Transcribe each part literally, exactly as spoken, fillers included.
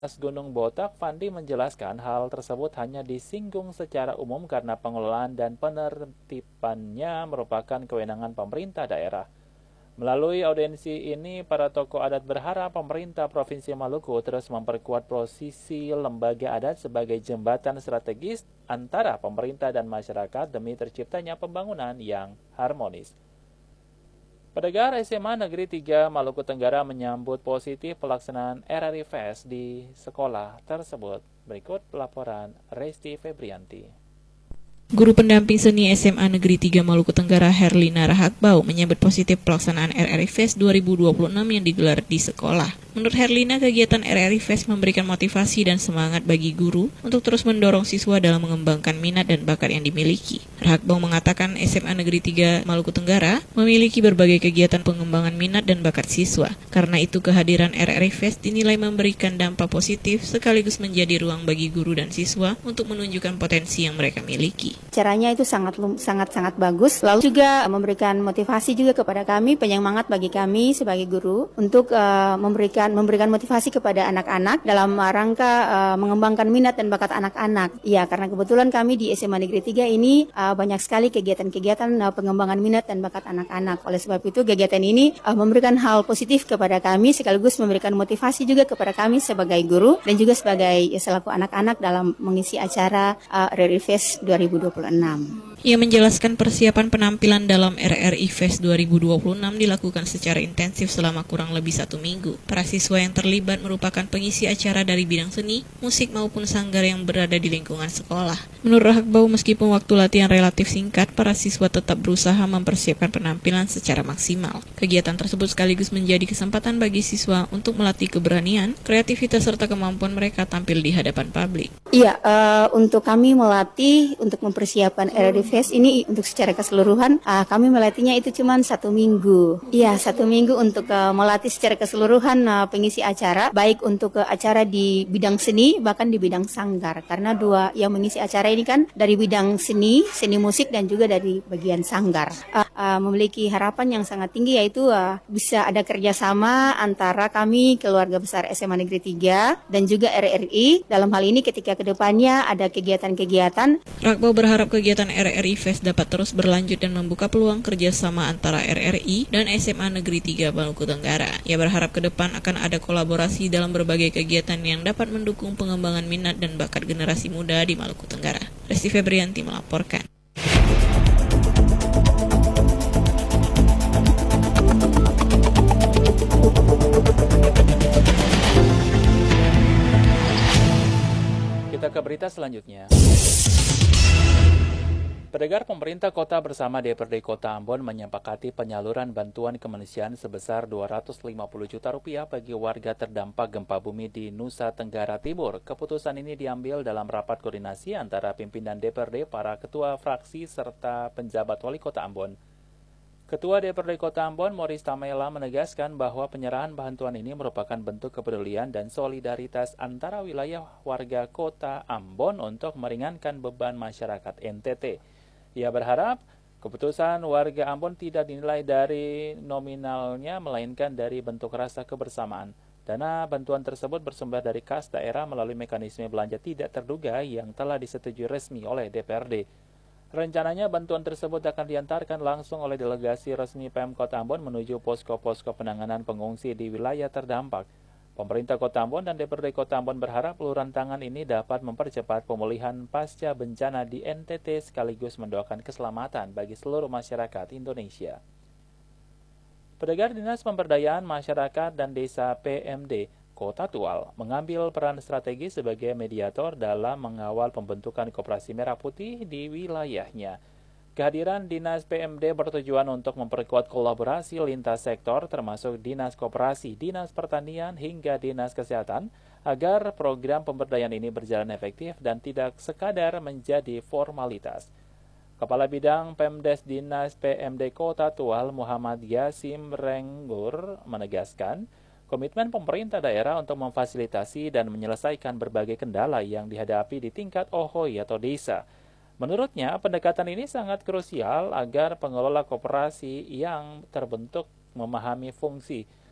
Gunung Botak, Fandi menjelaskan hal tersebut hanya disinggung secara umum karena pengelolaan dan penertibannya merupakan kewenangan pemerintah daerah. Melalui audiensi ini, para tokoh adat berharap pemerintah Provinsi Maluku terus memperkuat posisi lembaga adat sebagai jembatan strategis antara pemerintah dan masyarakat demi terciptanya pembangunan yang harmonis. Pendengar, S M A Negeri tiga Maluku Tenggara menyambut positif pelaksanaan R R I Fest di sekolah tersebut. Berikut laporan Resti Febrianti. Guru pendamping seni S M A Negeri tiga Maluku Tenggara Herlina Rahakbau menyambut positif pelaksanaan R R I Fest dua ribu dua puluh enam yang digelar di sekolah. Menurut Herlina, kegiatan R R I Fest memberikan motivasi dan semangat bagi guru untuk terus mendorong siswa dalam mengembangkan minat dan bakat yang dimiliki. Rahakbau mengatakan S M A Negeri tiga Maluku Tenggara memiliki berbagai kegiatan pengembangan minat dan bakat siswa. Karena itu kehadiran R R I Fest dinilai memberikan dampak positif sekaligus menjadi ruang bagi guru dan siswa untuk menunjukkan potensi yang mereka miliki. Caranya itu sangat sangat sangat bagus, lalu juga memberikan motivasi juga kepada kami, penyemangat bagi kami sebagai guru untuk uh, memberikan memberikan motivasi kepada anak-anak dalam rangka uh, mengembangkan minat dan bakat anak-anak. Ya, karena kebetulan kami di S M A Negeri tiga ini uh, banyak sekali kegiatan-kegiatan uh, pengembangan minat dan bakat anak-anak. Oleh sebab itu kegiatan ini uh, memberikan hal positif kepada kami sekaligus memberikan motivasi juga kepada kami sebagai guru dan juga sebagai ya, selaku anak-anak dalam mengisi acara uh, R R I Fest dua ribu dua puluh enam. Ia menjelaskan persiapan penampilan dalam R R I Fest dua ribu dua puluh enam dilakukan secara intensif selama kurang lebih satu minggu. Para siswa yang terlibat merupakan pengisi acara dari bidang seni, musik maupun sanggar yang berada di lingkungan sekolah. Menurut Rahakbau, meskipun waktu latihan relatif singkat, para siswa tetap berusaha mempersiapkan penampilan secara maksimal. Kegiatan tersebut sekaligus menjadi kesempatan bagi siswa untuk melatih keberanian, kreativitas serta kemampuan mereka tampil di hadapan publik. Iya, uh, untuk kami melatih untuk mempersiapkan R R I Fest ini untuk secara keseluruhan uh, kami melatihnya itu cuma satu minggu. Iya, satu minggu untuk uh, melatih secara keseluruhan uh, pengisi acara, baik untuk uh, acara di bidang seni bahkan di bidang sanggar. Karena dua yang mengisi acara ini kan dari bidang seni, seni musik dan juga dari bagian sanggar. Uh, uh, memiliki harapan yang sangat tinggi yaitu uh, bisa ada kerjasama antara kami keluarga besar S M A Negeri tiga dan juga R R I dalam hal ini ketika kedepannya ada kegiatan-kegiatan. Rahakbau berharap kegiatan R R I Fest dapat terus berlanjut dan membuka peluang kerjasama antara R R I dan S M A Negeri tiga Maluku Tenggara. Ia berharap ke depan akan ada kolaborasi dalam berbagai kegiatan yang dapat mendukung pengembangan minat dan bakat generasi muda di Maluku Tenggara. Resti Febrianti melaporkan. Kita ke berita selanjutnya. Pendengar, pemerintah kota bersama D P R D Kota Ambon menyepakati penyaluran bantuan kemanusiaan sebesar dua ratus lima puluh juta rupiah bagi warga terdampak gempa bumi di Nusa Tenggara Timur. Keputusan ini diambil dalam rapat koordinasi antara pimpinan D P R D, para ketua fraksi, serta penjabat wali kota Ambon. Ketua D P R D Kota Ambon, Morris Tamela, menegaskan bahwa penyerahan bantuan ini merupakan bentuk kepedulian dan solidaritas antara wilayah warga kota Ambon untuk meringankan beban masyarakat N T T. Ia berharap keputusan warga Ambon tidak dinilai dari nominalnya, melainkan dari bentuk rasa kebersamaan. Dana bantuan tersebut bersumber dari kas daerah melalui mekanisme belanja tidak terduga yang telah disetujui resmi oleh D P R D. Rencananya bantuan tersebut akan diantarkan langsung oleh delegasi resmi Pemkot Ambon menuju posko-posko penanganan pengungsi di wilayah terdampak. Pemerintah Kota Ambon dan D P R D Kota Ambon berharap uluran tangan ini dapat mempercepat pemulihan pasca bencana di N T T sekaligus mendoakan keselamatan bagi seluruh masyarakat Indonesia. Pendengar, Dinas Pemberdayaan Masyarakat dan Desa P M D Kota Tual mengambil peran strategis sebagai mediator dalam mengawal pembentukan Koperasi Merah Putih di wilayahnya. Kehadiran Dinas P M D bertujuan untuk memperkuat kolaborasi lintas sektor termasuk Dinas Koperasi, Dinas Pertanian, hingga Dinas Kesehatan agar program pemberdayaan ini berjalan efektif dan tidak sekadar menjadi formalitas. Kepala Bidang Pemdes Dinas P M D Kota Tual, Muhammad Yasim Renggur, menegaskan komitmen pemerintah daerah untuk memfasilitasi dan menyelesaikan berbagai kendala yang dihadapi di tingkat O H O I atau desa. Menurutnya, pendekatan ini sangat krusial agar pengelola koperasi yang terbentuk memahami fungsi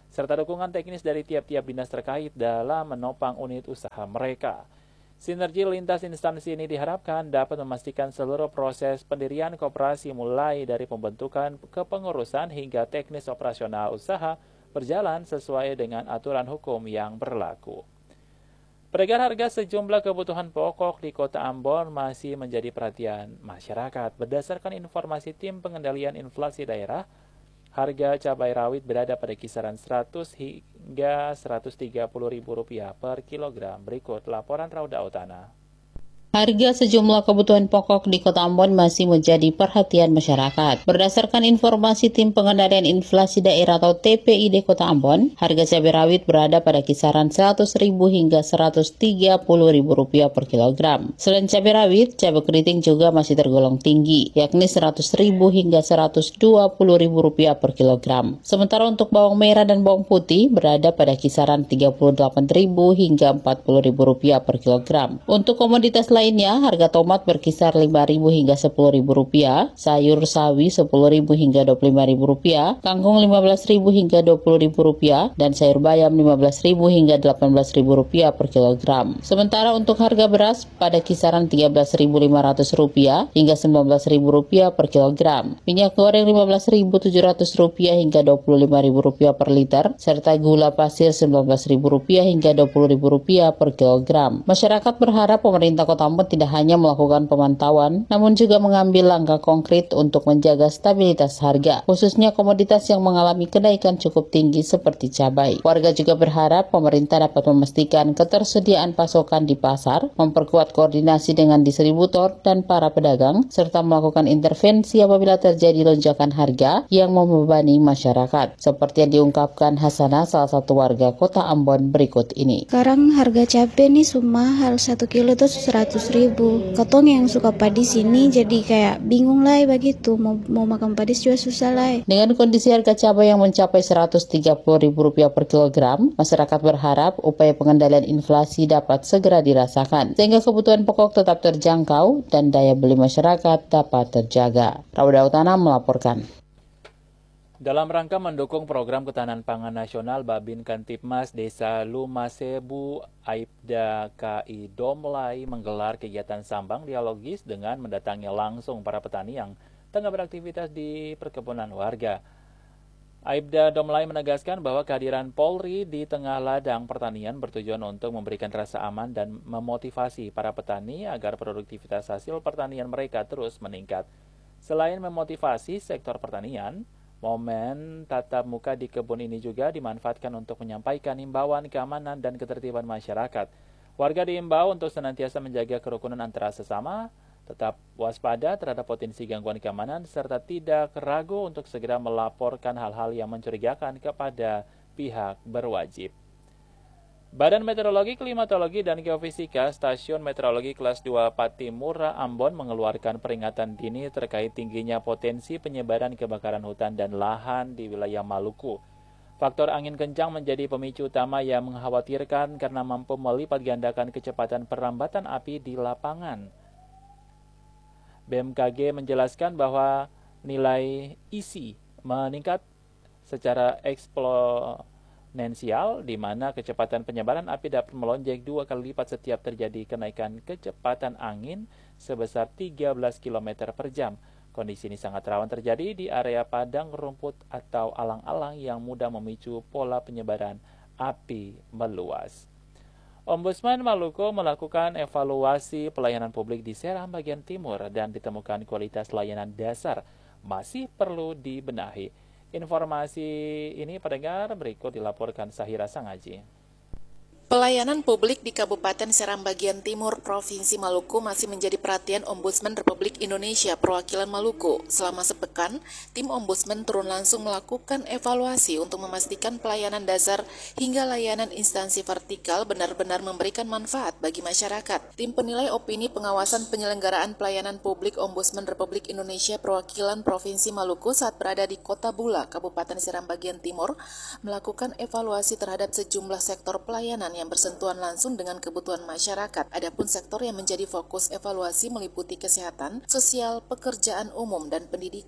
serta dukungan teknis dari tiap-tiap dinas terkait dalam menopang unit usaha mereka. Sinergi lintas instansi ini diharapkan dapat memastikan seluruh proses pendirian koperasi mulai dari pembentukan, kepengurusan hingga teknis operasional usaha berjalan sesuai dengan aturan hukum yang berlaku. Peredaran harga sejumlah kebutuhan pokok di Kota Ambon masih menjadi perhatian masyarakat. Berdasarkan informasi Tim Pengendalian Inflasi Daerah, harga cabai rawit berada pada kisaran seratus hingga seratus tiga puluh ribu rupiah per kilogram. Berikut laporan Rauda Utana. Harga sejumlah kebutuhan pokok di Kota Ambon masih menjadi perhatian masyarakat. Berdasarkan informasi Tim Pengendalian Inflasi Daerah atau T P I D Kota Ambon, harga cabai rawit berada pada kisaran seratus ribu hingga seratus tiga puluh ribu rupiah per kilogram. Selain cabai rawit, cabai keriting juga masih tergolong tinggi, yakni seratus ribu hingga seratus dua puluh ribu rupiah per kilogram. Sementara untuk bawang merah dan bawang putih berada pada kisaran tiga puluh delapan ribu hingga empat puluh ribu rupiah per kilogram. Untuk komoditas lain Lainnya, harga tomat berkisar lima ribu hingga sepuluh ribu rupiah, sayur sawi sepuluh ribu hingga dua puluh lima ribu rupiah, kangkung lima belas ribu hingga dua puluh ribu rupiah, dan sayur bayam lima belas ribu hingga delapan belas ribu rupiah per kilogram. Sementara untuk harga beras pada kisaran tiga belas ribu lima ratus rupiah hingga sembilan belas ribu rupiah per kilogram. Minyak goreng lima belas ribu tujuh ratus rupiah hingga dua puluh lima ribu rupiah per liter, serta gula pasir sembilan belas ribu rupiah hingga dua puluh ribu rupiah per kilogram. Masyarakat berharap pemerintah Kota Ambon tidak hanya melakukan pemantauan, namun juga mengambil langkah konkret untuk menjaga stabilitas harga, khususnya komoditas yang mengalami kenaikan cukup tinggi seperti cabai. Warga juga berharap pemerintah dapat memastikan ketersediaan pasokan di pasar, memperkuat koordinasi dengan distributor dan para pedagang, serta melakukan intervensi apabila terjadi lonjakan harga yang membebani masyarakat, seperti yang diungkapkan Hasanah, salah satu warga Kota Ambon berikut ini. Sekarang harga cabai nih mahal, satu kilo itu seratus ribu. Ketong yang suka padi sini jadi kayak bingung lah begitu, mau, mau makan padis juga susah lah. Dengan kondisi harga cabai yang mencapai seratus tiga puluh ribu rupiah per kilogram, masyarakat berharap upaya pengendalian inflasi dapat segera dirasakan, sehingga kebutuhan pokok tetap terjangkau dan daya beli masyarakat dapat terjaga. Rauda Utana melaporkan. Dalam rangka mendukung program ketahanan pangan nasional, Babin Kantipmas Desa Lumasebu Aibda K I Domlai menggelar kegiatan sambang dialogis dengan mendatangi langsung para petani yang tengah beraktivitas di perkebunan warga. Aibda Domlai menegaskan bahwa kehadiran Polri di tengah ladang pertanian bertujuan untuk memberikan rasa aman dan memotivasi para petani agar produktivitas hasil pertanian mereka terus meningkat. Selain memotivasi sektor pertanian, momen tatap muka di kebun ini juga dimanfaatkan untuk menyampaikan himbauan keamanan dan ketertiban masyarakat. Warga diimbau untuk senantiasa menjaga kerukunan antara sesama, tetap waspada terhadap potensi gangguan keamanan, serta tidak ragu untuk segera melaporkan hal-hal yang mencurigakan kepada pihak berwajib. Badan Meteorologi, Klimatologi, dan Geofisika Stasiun Meteorologi Kelas dua Patimura Ambon mengeluarkan peringatan dini terkait tingginya potensi penyebaran kebakaran hutan dan lahan di wilayah Maluku. Faktor angin kencang menjadi pemicu utama yang mengkhawatirkan karena mampu melipat gandakan kecepatan perambatan api di lapangan. B M K G menjelaskan bahwa nilai I S I meningkat secara eksplosif Nensial, di mana kecepatan penyebaran api dapat melonjak dua kali lipat setiap terjadi kenaikan kecepatan angin sebesar tiga belas kilometer per jam. Kondisi ini sangat rawan terjadi di area padang rumput atau alang-alang yang mudah memicu pola penyebaran api meluas. Ombudsman Maluku melakukan evaluasi pelayanan publik di Seram bagian timur dan ditemukan kualitas layanan dasar masih perlu dibenahi. Informasi ini pendengar berikut dilaporkan Sahira Sangaji. Pelayanan publik di Kabupaten Seram bagian timur Provinsi Maluku masih menjadi perhatian Ombudsman Republik Indonesia perwakilan Maluku. Selama sepekan, tim Ombudsman turun langsung melakukan evaluasi untuk memastikan pelayanan dasar hingga layanan instansi vertikal benar-benar memberikan manfaat bagi masyarakat. Tim penilai opini pengawasan penyelenggaraan pelayanan publik Ombudsman Republik Indonesia perwakilan Provinsi Maluku saat berada di Kota Bula, Kabupaten Seram bagian timur, melakukan evaluasi terhadap sejumlah sektor pelayanan yang bersentuhan langsung dengan kebutuhan masyarakat. Adapun sektor yang menjadi fokus evaluasi meliputi kesehatan, sosial, pekerjaan umum, dan pendidikan.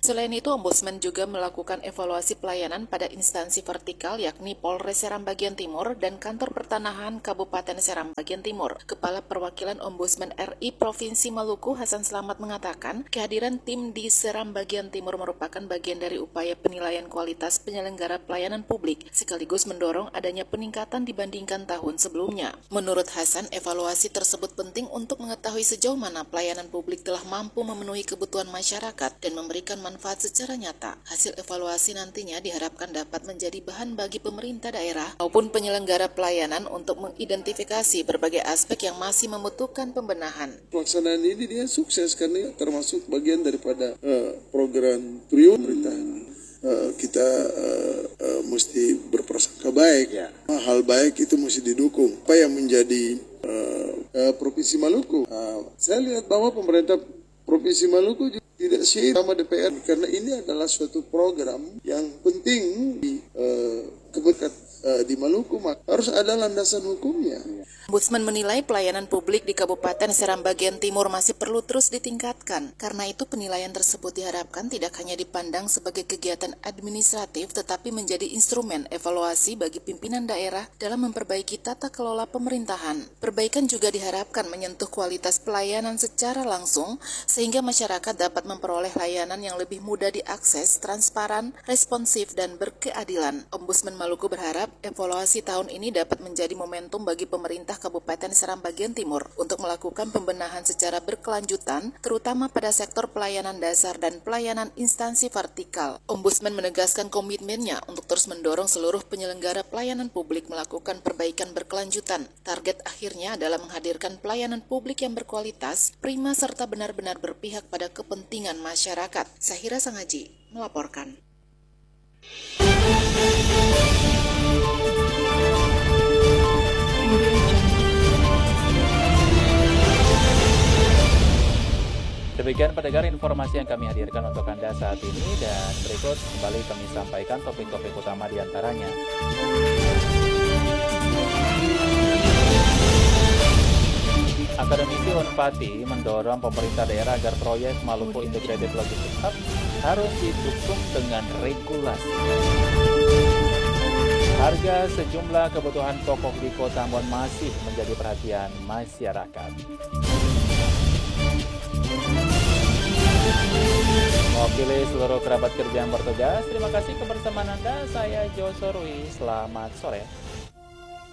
Selain itu, Ombudsman juga melakukan evaluasi pelayanan pada instansi vertikal yakni Polres Seram Bagian Timur dan Kantor Pertanahan Kabupaten Seram Bagian Timur. Kepala Perwakilan Ombudsman R I Provinsi Maluku, Hasan Slamet, mengatakan kehadiran tim di Seram Bagian Timur merupakan bagian dari upaya penilaian kualitas penyelenggara pelayanan publik, sekaligus mendorong adanya peningkatan dibandingkan tahun sebelumnya. Menurut Hasan, evaluasi tersebut penting untuk mengetahui sejauh mana pelayanan publik telah mampu memenuhi kebutuhan masyarakat dan memberikan manfaat secara nyata. Hasil evaluasi nantinya diharapkan dapat menjadi bahan bagi pemerintah daerah maupun penyelenggara pelayanan untuk mengidentifikasi berbagai aspek yang masih membutuhkan pembenahan. Pelaksanaan ini dia sukses karena termasuk bagian daripada uh, program Trio pemerintahan. Uh, kita uh, uh, mesti berprasangka baik. Ya. Hal baik itu mesti didukung. Apa yang menjadi uh, uh, Provinsi Maluku? Uh, saya lihat bahwa pemerintah Provinsi Maluku juga tidak sih sama D P R karena ini adalah suatu program yang penting di uh, kebekat uh, di Maluku, maka harus ada landasan hukumnya. Ombudsman menilai pelayanan publik di Kabupaten Seram Bagian Timur masih perlu terus ditingkatkan. Karena itu penilaian tersebut diharapkan tidak hanya dipandang sebagai kegiatan administratif tetapi menjadi instrumen evaluasi bagi pimpinan daerah dalam memperbaiki tata kelola pemerintahan. Perbaikan juga diharapkan menyentuh kualitas pelayanan secara langsung sehingga masyarakat dapat memperoleh layanan yang lebih mudah diakses, transparan, responsif, dan berkeadilan. Ombudsman Maluku berharap evaluasi tahun ini dapat menjadi momentum bagi pemerintah Kabupaten Seram Bagian Timur untuk melakukan pembenahan secara berkelanjutan, terutama pada sektor pelayanan dasar dan pelayanan instansi vertikal. Ombudsman menegaskan komitmennya untuk terus mendorong seluruh penyelenggara pelayanan publik melakukan perbaikan berkelanjutan. Target akhirnya adalah menghadirkan pelayanan publik yang berkualitas, prima, serta benar-benar berpihak pada kepentingan masyarakat. Sahira Sangaji melaporkan. Demikian pendengar informasi yang kami hadirkan untuk Anda saat ini, dan berikut kembali kami sampaikan topik-topik utama di antaranya. Akademisi Unpati mendorong pemerintah daerah agar proyek Maluku Integrated Logistics Hub harus didukung dengan regulasi. Harga sejumlah kebutuhan pokok di Kota Ambon masih menjadi perhatian masyarakat. Mewakili seluruh kerabat kerja yang bertugas, terima kasih kebersamaan Anda. Saya Jo Sorwi, selamat sore.